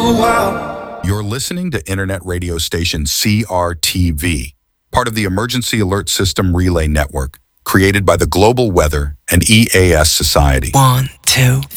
You're listening to internet radio station CRTV, part of the Emergency Alert System Relay Network, created by the Global Weather and EAS Society. 1, 2,